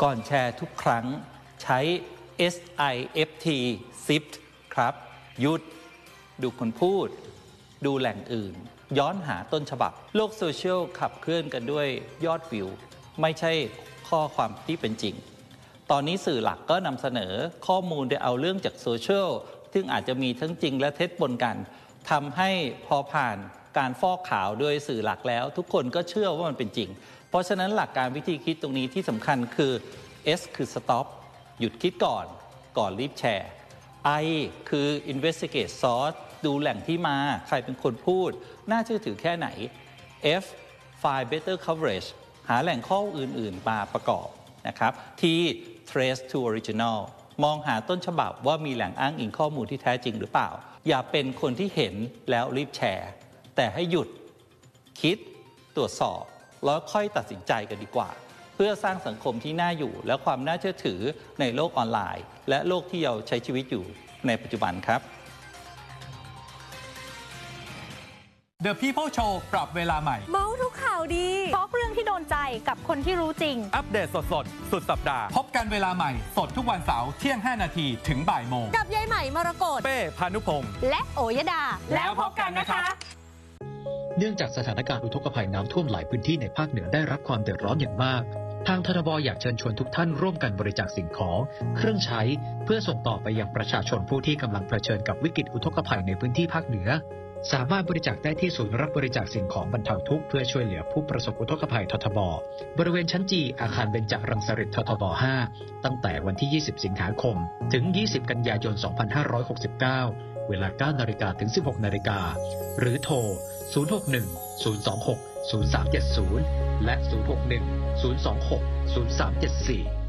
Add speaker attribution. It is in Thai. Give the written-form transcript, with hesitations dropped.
Speaker 1: ก่อนแชร์ทุกครั้งใช้ SIFT SIFT ครับหยุดดูคนพูดดูแหล่งอื่นย้อนหาต้นฉบับโลกโซเชียลขับเคลื่อนกันด้วยยอดวิวไม่ใช่ข้อความที่เป็นจริงตอนนี้สื่อหลักก็นำเสนอข้อมูลโดยเอาเรื่องจากโซเชียลซึ่งอาจจะมีทั้งจริงและเท็จปนกันทำให้พอผ่านการฟอกขาวโดยสื่อหลักแล้วทุกคนก็เชื่อว่ามันเป็นจริงเพราะฉะนั้นหลักการวิธีคิดตรงนี้ที่สำคัญคือ S คือ stop หยุดคิดก่อนรีบแชร์ I คือ investigate source ดูแหล่งที่มาใครเป็นคนพูดน่าเชื่อถือแค่ไหน F find better coverage หาแหล่งข้ออื่นๆมาประกอบนะครับ T trace to original มองหาต้นฉบับว่ามีแหล่งอ้างอิงข้อมูลที่แท้จริงหรือเปล่าอย่าเป็นคนที่เห็นแล้วรีบแชร์แต่ให้หยุดคิดตรวจสอบแล้วค่อยตัดสินใจกันดีกว่าเพื่อสร้างสังคมที่น่าอยู่และความน่าเชื่อถือในโลกออนไลน์และโลกที่เราใช้ชีวิตอยู่ในปัจจุบันครับ
Speaker 2: The People Show ปรับเวลาใหม่
Speaker 3: เมาทุกข่าวดี
Speaker 4: ทอล์กเรื่องที่โดนใจกับคนที่รู้จริง
Speaker 2: อัปเดตสดสุดสัปดาห์พบกันเวลาใหม่สดทุกวันเสาร์เที่ยง5 นาทีถึงบ่ายโมง
Speaker 3: กับยายใหม่มรกต
Speaker 2: เป้พานุพงษ์
Speaker 4: และโอยดา
Speaker 3: แล้วพบกันนะคะ
Speaker 5: เนื่องจากสถานการณ์อุทกภัยน้ำท่วมหลายพื้นที่ในภาคเหนือได้รับความเดือดร้อนอย่างมากทางททบ.อยากเชิญชวนทุกท่านร่วมกันบริจาคสิ่งของเครื่องใช้เพื่อส่งต่อไปยังประชาชนผู้ที่กำลังเผชิญกับวิกฤตอุทกภัยในพื้นที่ภาคเหนือสามารถบริจาคได้ที่ศูนย์รับบริจาคสิ่งของบรรเทาทุกข์เพื่อช่วยเหลือผู้ประสบอุทกภัยททบ.บริเวณชั้นจีอาคารเบญจรังสฤษฎ์ททบ. 5ตั้งแต่วันที่20สิงหาคมถึง20กันยายน2569เวลา 9 นาฬิกาถึง 16 นาฬิกาหรือโทร061 026 0370และ061 026 0374